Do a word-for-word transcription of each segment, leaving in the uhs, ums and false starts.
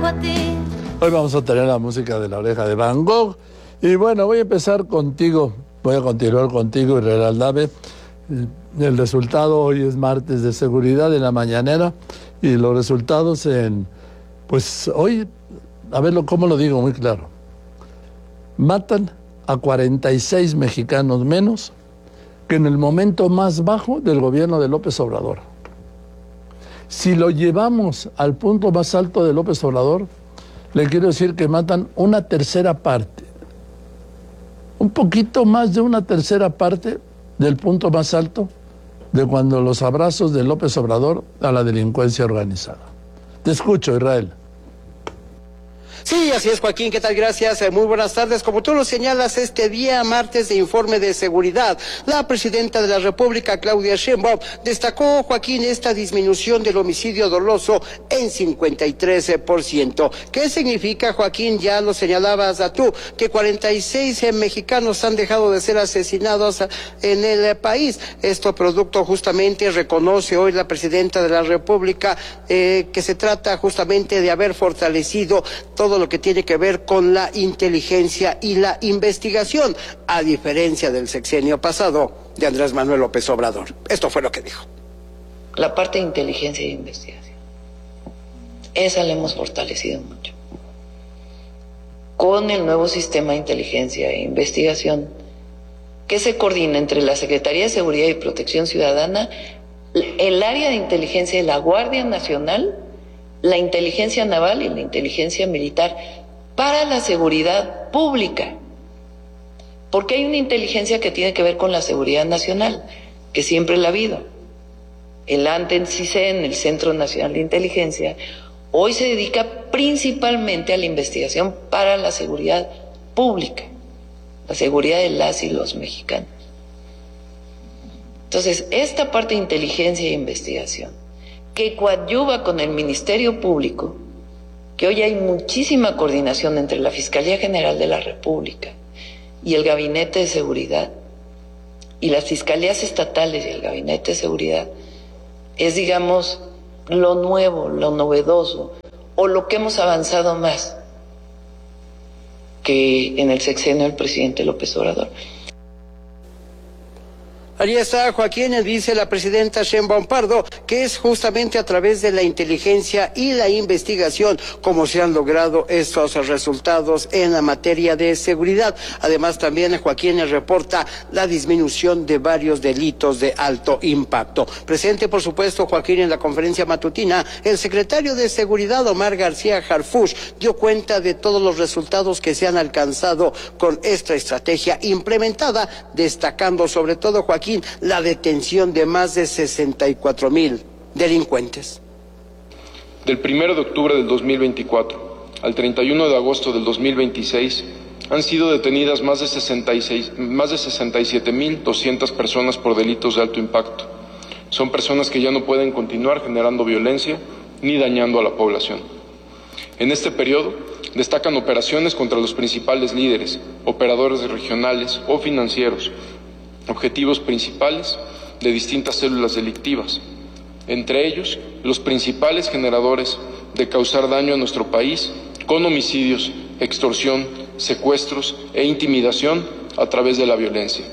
dejo a ti. Hoy vamos a tener la música de La Oreja de Van Gogh. Y bueno, voy a empezar contigo, voy a continuar contigo, Israel Aldave. El resultado hoy es martes de seguridad en la mañanera y los resultados en, pues hoy, a verlo cómo lo digo muy claro, matan a cuarenta y seis mexicanos menos que en el momento más bajo del gobierno de López Obrador. Si lo llevamos al punto más alto de López Obrador, le quiero decir que matan una tercera parte, un poquito más de una tercera parte del punto más alto de cuando los abrazos de López Obrador a la delincuencia organizada. Te escucho, Israel. Sí, así es, Joaquín. ¿Qué tal? Gracias. Eh, muy buenas tardes. Como tú lo señalas, este día martes de informe de seguridad, la presidenta de la República, Claudia Sheinbaum, destacó, Joaquín, esta disminución del homicidio doloso en cincuenta y tres por ciento. ¿Qué significa, Joaquín? Ya lo señalabas a tú, que cuarenta y seis eh, mexicanos han dejado de ser asesinados en el eh, país. Esto producto justamente, reconoce hoy la presidenta de la República, eh, que se trata justamente de haber fortalecido todo lo que tiene que ver con la inteligencia y la investigación, a diferencia del sexenio pasado de Andrés Manuel López Obrador. Esto fue lo que dijo. La parte de inteligencia e investigación, esa la hemos fortalecido mucho. Con el nuevo sistema de inteligencia e investigación, que se coordina entre la Secretaría de Seguridad y Protección Ciudadana, el área de inteligencia de la Guardia Nacional, la inteligencia naval y la inteligencia militar para la seguridad pública. Porque hay una inteligencia que tiene que ver con la seguridad nacional, que siempre la ha habido. El ANTE-CISEN, el Centro Nacional de Inteligencia, hoy se dedica principalmente a la investigación para la seguridad pública, la seguridad de las y los mexicanos. Entonces, esta parte de inteligencia e investigación, que coadyuva con el Ministerio Público, que hoy hay muchísima coordinación entre la Fiscalía General de la República y el Gabinete de Seguridad, y las Fiscalías Estatales y el Gabinete de Seguridad, es, digamos, lo nuevo, lo novedoso, o lo que hemos avanzado más que en el sexenio del presidente López Obrador. Ahí está, Joaquín, dice la presidenta Sheinbaum Pardo, que es justamente a través de la inteligencia y la investigación como se han logrado estos resultados en la materia de seguridad. Además, también Joaquín reporta la disminución de varios delitos de alto impacto. Presente, por supuesto, Joaquín, en la conferencia matutina, el secretario de Seguridad, Omar García Harfuch, dio cuenta de todos los resultados que se han alcanzado con esta estrategia implementada, destacando sobre todo, Joaquín, la detención de más de sesenta y cuatro mil delincuentes. Del primero de octubre del dos mil veinticuatro al treinta y uno de agosto del dos mil veintiséis han sido detenidas más de sesenta y seis, más de sesenta y siete mil doscientas personas por delitos de alto impacto. Son personas que ya no pueden continuar generando violencia ni dañando a la población. En este periodo destacan operaciones contra los principales líderes, operadores regionales o financieros, objetivos principales de distintas células delictivas, entre ellos los principales generadores de causar daño a nuestro país con homicidios, extorsión, secuestros e intimidación a través de la violencia.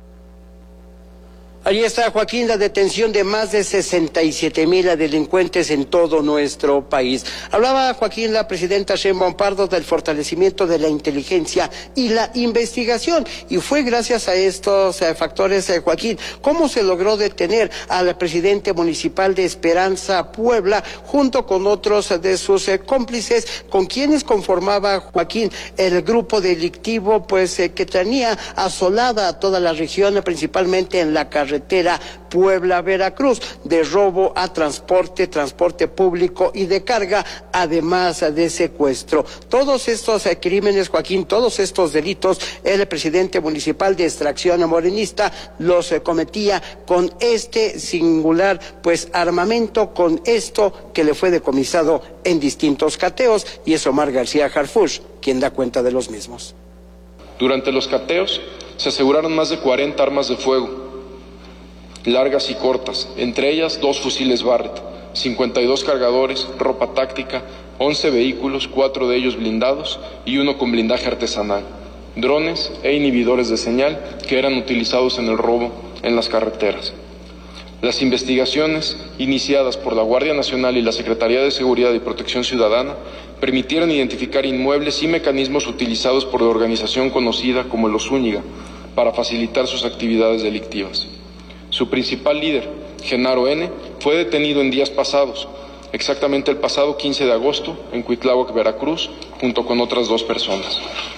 Ahí está, Joaquín, la detención de más de sesenta y siete mil delincuentes en todo nuestro país. Hablaba, Joaquín, la presidenta Sheinbaum Pardo del fortalecimiento de la inteligencia y la investigación. Y fue gracias a estos eh, factores, eh, Joaquín, cómo se logró detener al presidente municipal de Esperanza, Puebla, junto con otros de sus eh, cómplices, con quienes conformaba, Joaquín, el grupo delictivo, pues, eh, que tenía asolada a toda la región, principalmente en la carretera carretera Puebla-Veracruz, de robo a transporte, transporte público y de carga, además de secuestro. Todos estos eh, crímenes, Joaquín, todos estos delitos, el presidente municipal de extracción morenista los eh, cometía con este singular, pues, armamento, con esto que le fue decomisado en distintos cateos, y es Omar García Harfuch quien da cuenta de los mismos. Durante los cateos se aseguraron más de cuarenta armas de fuego, largas y cortas, entre ellas dos fusiles Barrett, cincuenta y dos cargadores, ropa táctica, once vehículos, cuatro de ellos blindados y uno con blindaje artesanal, drones e inhibidores de señal que eran utilizados en el robo en las carreteras. Las investigaciones iniciadas por la Guardia Nacional y la Secretaría de Seguridad y Protección Ciudadana permitieron identificar inmuebles y mecanismos utilizados por la organización conocida como Los Zúñiga para facilitar sus actividades delictivas. Su principal líder, Genaro N., fue detenido en días pasados, exactamente el pasado quince de agosto, en Cuitláhuac, Veracruz, junto con otras dos personas.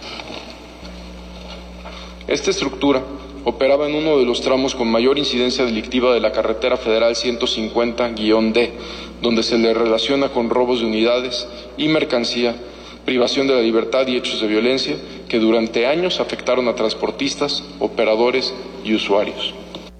Esta estructura operaba en uno de los tramos con mayor incidencia delictiva de la carretera federal ciento cincuenta D, donde se le relaciona con robos de unidades y mercancía, privación de la libertad y hechos de violencia que durante años afectaron a transportistas, operadores y usuarios.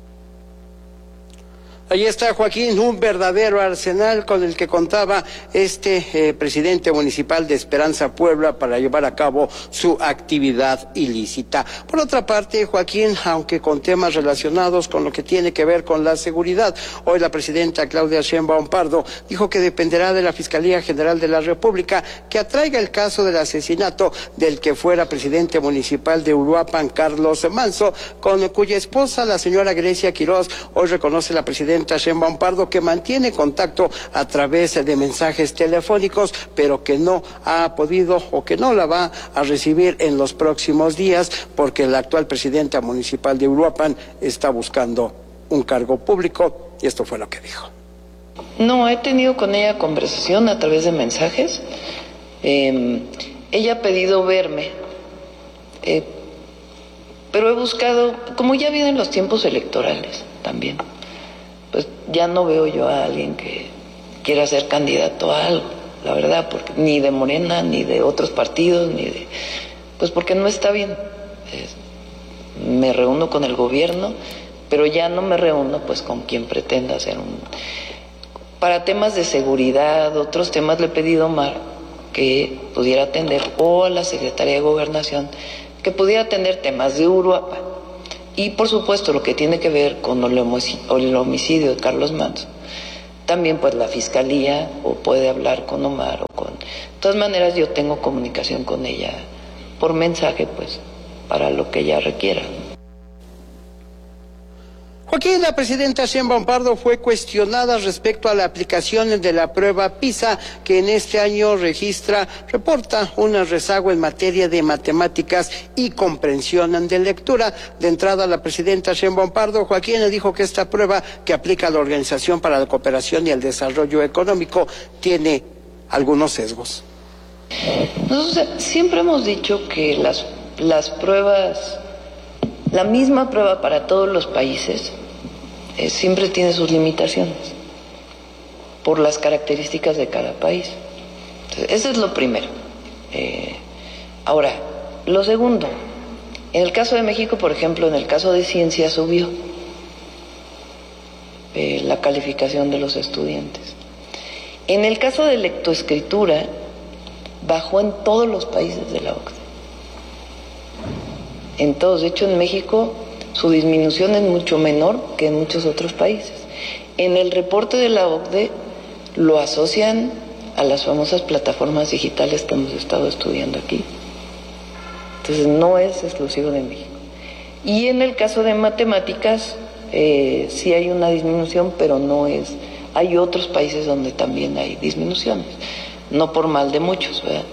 Ahí está, Joaquín, un verdadero arsenal con el que contaba este eh, presidente municipal de Esperanza, Puebla, para llevar a cabo su actividad ilícita. Por otra parte, Joaquín, aunque con temas relacionados con lo que tiene que ver con la seguridad, hoy la presidenta Claudia Sheinbaum Pardo dijo que dependerá de la Fiscalía General de la República que atraiga el caso del asesinato del que fuera presidente municipal de Uruapan, Carlos Manso, con cuya esposa, la señora Grecia Quiroz, hoy reconoce la presidenta Sheinbaum Pardo que mantiene contacto a través de mensajes telefónicos, pero que no ha podido o que no la va a recibir en los próximos días porque la actual presidenta municipal de Uruapan está buscando un cargo público, y esto fue lo que dijo. No, he tenido con ella conversación a través de mensajes. Eh, ella ha pedido verme, eh, pero he buscado, como ya vienen los tiempos electorales también, pues ya no veo yo a alguien que quiera ser candidato a algo, la verdad, porque ni de Morena, ni de otros partidos, ni de... Pues porque no está bien. Es, me reúno con el gobierno, pero ya no me reúno pues con quien pretenda hacer un... Para temas de seguridad, otros temas, le he pedido a Omar que pudiera atender, o a la Secretaría de Gobernación, que pudiera atender temas de Uruapan. Y por supuesto lo que tiene que ver con el homicidio de Carlos Manso, también pues la Fiscalía, o puede hablar con Omar, o con... De todas maneras yo tengo comunicación con ella por mensaje, pues, para lo que ella requiera. Joaquín, la presidenta Sheinbaum Pardo fue cuestionada respecto a la aplicación de la prueba PISA, que en este año registra, reporta un rezago en materia de matemáticas y comprensión de lectura. De entrada, la presidenta Sheinbaum Pardo, Joaquín, le dijo que esta prueba que aplica la Organización para la Cooperación y el Desarrollo Económico tiene algunos sesgos. Nosotros siempre hemos dicho que las, las pruebas, la misma prueba para todos los países, eh, siempre tiene sus limitaciones por las características de cada país. Entonces, eso es lo primero. Eh, ahora, lo segundo, en el caso de México, por ejemplo, en el caso de ciencia subió eh, la calificación de los estudiantes. En el caso de lectoescritura, bajó en todos los países de la O C DE. En todos. De hecho, en México su disminución es mucho menor que en muchos otros países. En el reporte de la O C D E lo asocian a las famosas plataformas digitales que hemos estado estudiando aquí. Entonces no es exclusivo de México. Y en el caso de matemáticas eh, sí hay una disminución, pero no es... Hay otros países donde también hay disminuciones, no por mal de muchos, ¿verdad?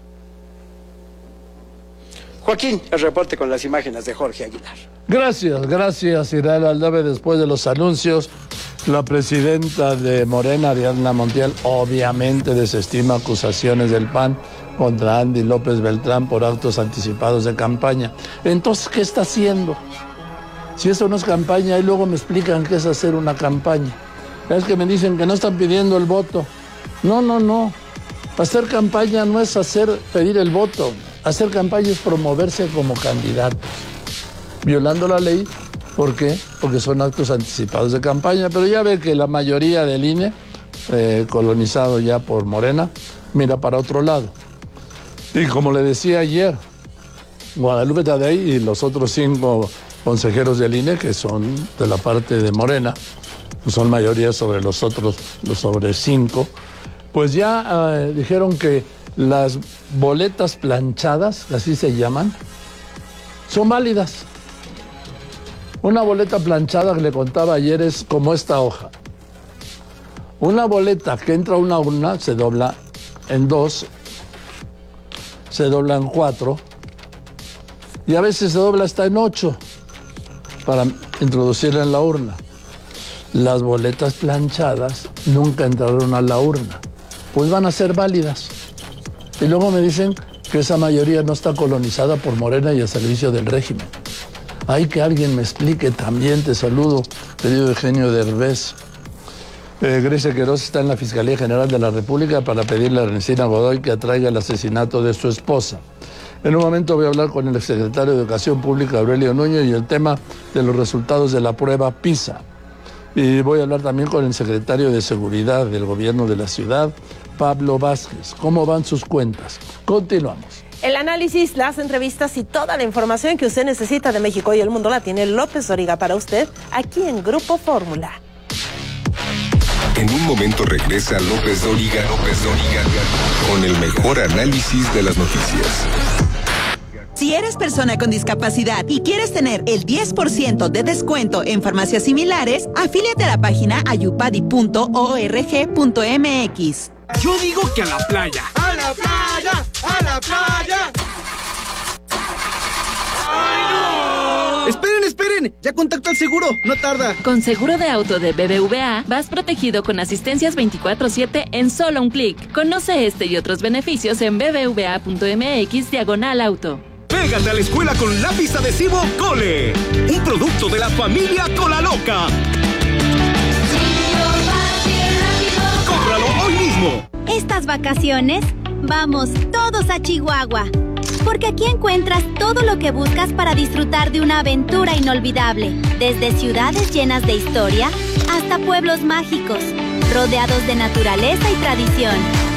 Joaquín, el reporte con las imágenes de Jorge Aguilar. Gracias, gracias, Israel Aldave. Después de los anuncios, la presidenta de Morena, Ariadna Montiel, obviamente desestima acusaciones del P A N contra Andy López Beltrán por actos anticipados de campaña. Entonces, ¿qué está haciendo? Si eso no es campaña, y luego me explican qué es hacer una campaña. Es que me dicen que no están pidiendo el voto. No, no, no. Hacer campaña no es hacer pedir el voto. Hacer campaña es promoverse como candidatos, violando la ley. ¿Por qué? Porque son actos anticipados de campaña. Pero ya ve que la mayoría del I N E, eh, colonizado ya por Morena, mira para otro lado. Y como le decía ayer, Guadalupe Tadei y los otros cinco consejeros del I N E, que son de la parte de Morena, pues son mayoría sobre los otros, los sobre cinco, Pues ya eh, dijeron que las boletas planchadas, así se llaman, son válidas. Una boleta planchada que le contaba ayer es como esta hoja. Una boleta que entra a una urna se dobla en dos, se dobla en cuatro y a veces se dobla hasta en ocho para introducirla en la urna. Las boletas planchadas nunca entraron a la urna, pues van a ser válidas. Y luego me dicen que esa mayoría no está colonizada por Morena y al servicio del régimen. Hay que alguien me explique también. Te saludo, querido Eugenio Derbez. Eh, Grecia Queiroz está en la Fiscalía General de la República para pedirle a Ernestina Godoy que atraiga el asesinato de su esposa. En un momento voy a hablar con el exsecretario de Educación Pública, Aurelio Nuño, y el tema de los resultados de la prueba PISA. Y voy a hablar también con el secretario de Seguridad del Gobierno de la Ciudad, Pablo Vázquez. ¿Cómo van sus cuentas? Continuamos. El análisis, las entrevistas y toda la información que usted necesita de México y el mundo la tiene López Dóriga para usted aquí en Grupo Fórmula. En un momento regresa López Dóriga, López Dóriga, con el mejor análisis de las noticias. Si eres persona con discapacidad y quieres tener el diez por ciento de descuento en farmacias similares, afíliate a la página ayupadi punto org punto mx. Yo digo que a la playa. ¡A la playa! ¡A la playa! ¡Ay, no! ¡Esperen, esperen! Ya contacto al seguro, no tarda. Con seguro de auto de B B V A, vas protegido con asistencias veinticuatro siete en solo un clic. Conoce este y otros beneficios en bbva punto mx diagonal auto. Pégate a la escuela con lápiz adhesivo Cole, un producto de la familia Cola Loca. ¡Cómpralo hoy mismo! Estas vacaciones, vamos todos a Chihuahua, porque aquí encuentras todo lo que buscas para disfrutar de una aventura inolvidable, desde ciudades llenas de historia hasta pueblos mágicos, rodeados de naturaleza y tradición.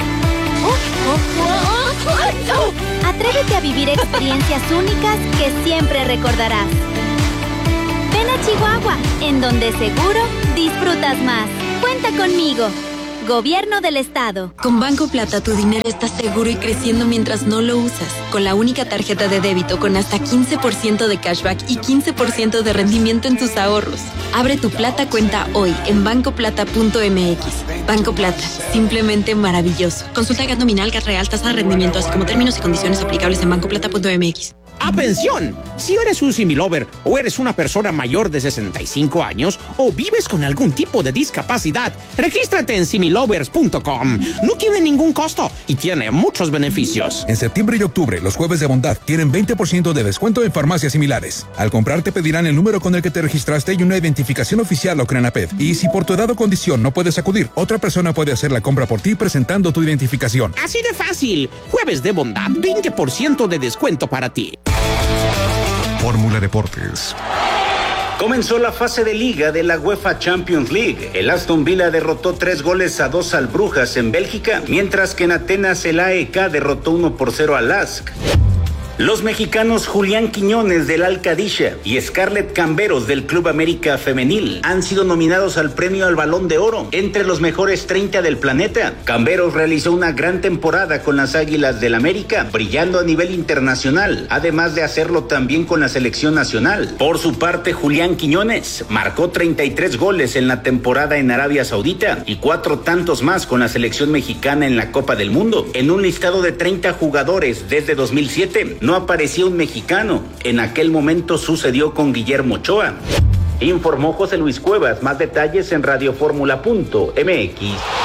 Atrévete a vivir experiencias únicas que siempre recordarás. Ven a Chihuahua, en donde seguro disfrutas más. Cuenta conmigo. Gobierno del Estado. Con Banco Plata tu dinero está seguro y creciendo mientras no lo usas. Con la única tarjeta de débito con hasta quince por ciento de cashback y quince por ciento de rendimiento en tus ahorros. Abre tu Plata cuenta hoy en banco plata punto mx. Banco Plata, simplemente maravilloso. Consulta G A T nominal, G A T real, tasa de rendimiento, así como términos y condiciones aplicables en banco plata punto mx. ¡Atención! Si eres un similover o eres una persona mayor de sesenta y cinco años o vives con algún tipo de discapacidad, regístrate en similovers punto com. No tiene ningún costo y tiene muchos beneficios. En septiembre y octubre, los jueves de bondad tienen veinte por ciento de descuento en farmacias similares. Al comprar te pedirán el número con el que te registraste y una identificación oficial o CRENAPED. Y si por tu edad o condición no puedes acudir, otra persona puede hacer la compra por ti presentando tu identificación. Así de fácil. Jueves de bondad, veinte por ciento de descuento para ti. Fórmula Deportes. Comenzó la fase de liga de la UEFA Champions League. El Aston Villa derrotó tres goles a dos al Brujas en Bélgica, mientras que en Atenas el A E K derrotó uno por cero al Lask. Los mexicanos Julián Quiñones del Al-Qadisha y Scarlett Camberos del Club América Femenil han sido nominados al premio al Balón de Oro entre los mejores treinta del planeta. Camberos realizó una gran temporada con las Águilas del América, brillando a nivel internacional, además de hacerlo también con la selección nacional. Por su parte, Julián Quiñones marcó treinta y tres goles en la temporada en Arabia Saudita y cuatro tantos más con la selección mexicana en la Copa del Mundo. En un listado de treinta jugadores desde dos mil siete, no aparecía un mexicano. En aquel momento sucedió con Guillermo Ochoa. Informó José Luis Cuevas. Más detalles en radioformula punto mx.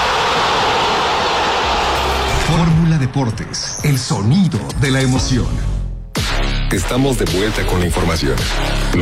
Fórmula Deportes, el sonido de la emoción. Estamos de vuelta con la información.